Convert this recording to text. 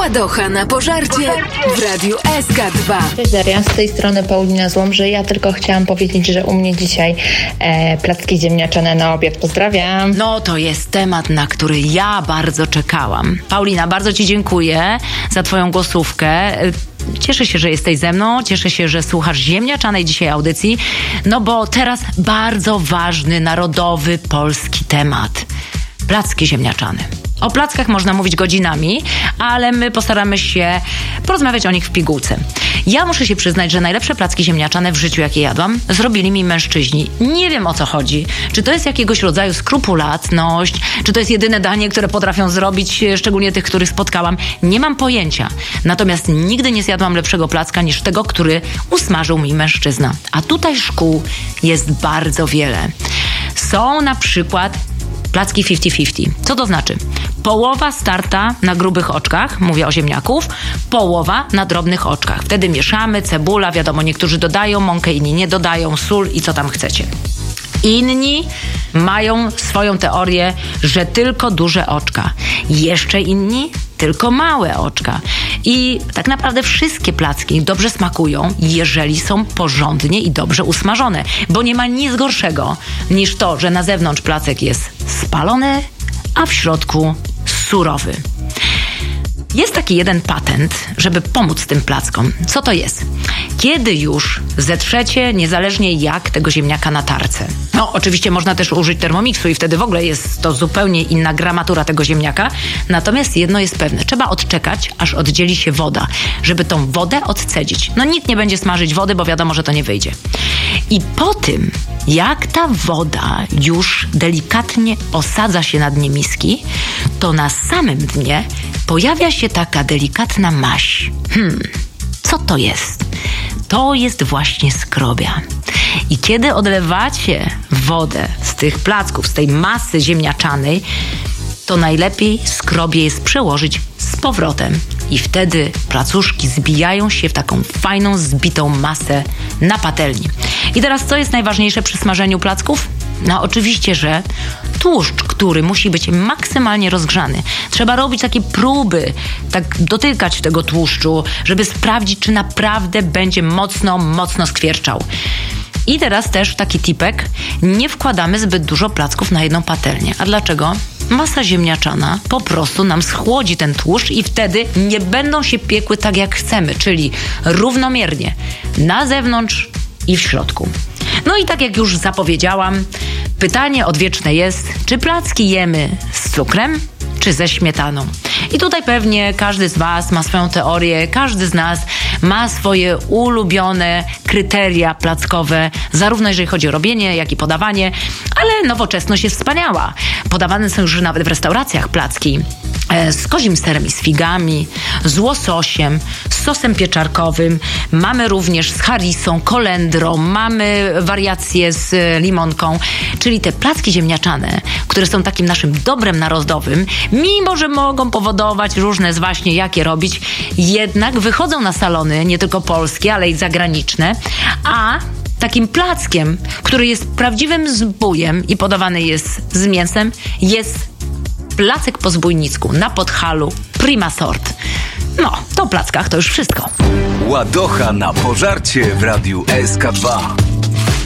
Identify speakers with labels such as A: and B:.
A: Ładocha na pożarcie w Radiu SK2.
B: Cześć Daria, z tej strony Paulina Złomży. Ja tylko chciałam powiedzieć, że u mnie dzisiaj placki ziemniaczane na obiad. Pozdrawiam.
C: No to jest temat, na który ja bardzo czekałam. Paulina, bardzo Ci dziękuję za Twoją głosówkę. Cieszę się, że jesteś ze mną, cieszę się, że słuchasz ziemniaczanej dzisiaj audycji, no bo teraz bardzo ważny, narodowy, polski temat. Placki ziemniaczane. O plackach można mówić godzinami, ale my postaramy się porozmawiać o nich w pigułce. Ja muszę się przyznać, że najlepsze placki ziemniaczane w życiu, jakie jadłam, zrobili mi mężczyźni. Nie wiem, o co chodzi. Czy to jest jakiegoś rodzaju skrupulatność, czy to jest jedyne danie, które potrafią zrobić, szczególnie tych, których spotkałam. Nie mam pojęcia. Natomiast nigdy nie zjadłam lepszego placka niż tego, który usmażył mi mężczyzna. A tutaj szkół jest bardzo wiele. Są na przykład placki 50-50. Co to znaczy? Połowa starta na grubych oczkach, mówię o ziemniaków, połowa na drobnych oczkach. Wtedy mieszamy, cebula, wiadomo, niektórzy dodają mąkę, inni nie dodają, sól i co tam chcecie. Inni mają swoją teorię, że tylko duże oczka. Jeszcze inni tylko małe oczka. I tak naprawdę wszystkie placki dobrze smakują, jeżeli są porządnie i dobrze usmażone. Bo nie ma nic gorszego niż to, że na zewnątrz placek jest spalony, a w środku surowy. Jest taki jeden patent, żeby pomóc tym plackom. Co to jest? Kiedy już zetrzecie, niezależnie jak, tego ziemniaka na tarce. No, oczywiście można też użyć Thermomixu i wtedy w ogóle jest to zupełnie inna gramatura tego ziemniaka. Natomiast jedno jest pewne. Trzeba odczekać, aż oddzieli się woda, żeby tą wodę odcedzić. No, nikt nie będzie smażyć wody, bo wiadomo, że to nie wyjdzie. I po tym, jak ta woda już delikatnie osadza się na dnie miski, to na samym dnie pojawia się taka delikatna maź. Co to jest? To jest właśnie skrobia. I kiedy odlewacie wodę z tych placków, z tej masy ziemniaczanej, to najlepiej skrobię jest przełożyć z powrotem. I wtedy placuszki zbijają się w taką fajną, zbitą masę na patelni. I teraz co jest najważniejsze przy smażeniu placków? No oczywiście, że tłuszcz, który musi być maksymalnie rozgrzany. Trzeba robić takie próby, tak dotykać tego tłuszczu, żeby sprawdzić, czy naprawdę będzie mocno skwierczał. I teraz też taki tipek, nie wkładamy zbyt dużo placków na jedną patelnię. A dlaczego? Masa ziemniaczana po prostu nam schłodzi ten tłuszcz i wtedy nie będą się piekły tak jak chcemy, czyli równomiernie na zewnątrz i w środku. No i tak jak już zapowiedziałam, pytanie odwieczne jest, czy placki jemy z cukrem, czy ze śmietaną? I tutaj pewnie każdy z Was ma swoją teorię, każdy z nas ma swoje ulubione kryteria plackowe, zarówno jeżeli chodzi o robienie, jak i podawanie, ale nowoczesność jest wspaniała. Podawane są już nawet w restauracjach placki z kozim serem i z figami, z łososiem, z sosem pieczarkowym. Mamy również z harissą, kolendrą, mamy wariacje z limonką, czyli te placki ziemniaczane, które są takim naszym dobrem narodowym, mimo że mogą powodować różne właśnie jakie robić, jednak wychodzą na salony, nie tylko polskie, ale i zagraniczne, a takim plackiem, który jest prawdziwym zbójem i podawany jest z mięsem, jest placek po zbójnicku na Podhalu Prima Sort. No, to o plackach to już wszystko.
D: Ładocha na pożarcie w Radiu SK2.